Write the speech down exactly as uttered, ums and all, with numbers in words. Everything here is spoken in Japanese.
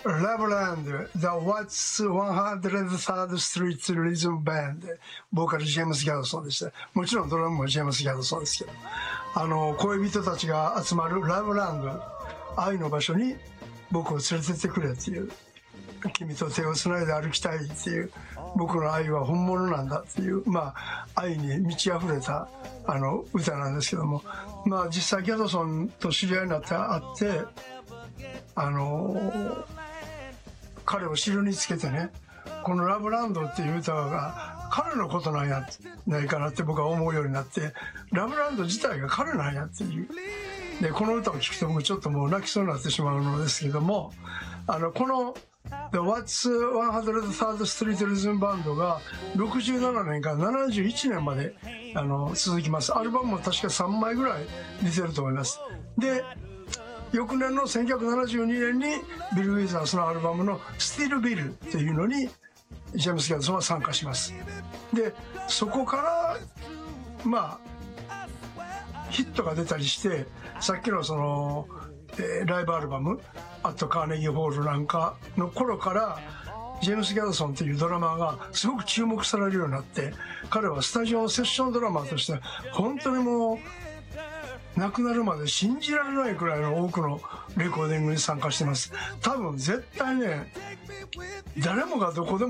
ラブランド The What's ひゃくさん Street Rhythm Band ボーカルジェームス・ギャドソンでした。もちろんドラムもジェームス・ギャドソンですけど、あの恋人たちが集まるラブランド、愛の場所に僕を連れてってくれっていう、君と手をつないで歩きたいっていう、僕の愛は本物なんだっていう、まあ愛に満ち溢れたあの歌なんですけども、まあ実際ギャドソンと知り合いになって会って、あの彼を城につけてね、このラブランドっていう歌が彼のことなんやないかなって僕は思うようになって、ラブランド自体が彼なんやっていう。でこの歌を聴くと僕ちょっともう泣きそうになってしまうのですけども、あのこの The What's ひゃくさん Street Rhythm Band がろくじゅうななねんからななじゅういちねんまであの続きます。アルバムも確かさんまいぐらい出てると思います。で翌年のせんきゅうひゃくななじゅうにねんにビル・ウィザースのアルバムの「Still Bill」っていうのにジェームス・ギャドソンは参加します。でそこからまあヒットが出たりして、さっきのその、えー、ライブアルバム「アット・カーネギー・ホール」なんかの頃からジェームス・ギャドソンっていうドラマーがすごく注目されるようになって、彼はスタジオセッションドラマーとして本当にもう亡くなるまで信じられないくらいの多くのレコーディングに参加してます。多分絶対ね、誰もがどこでも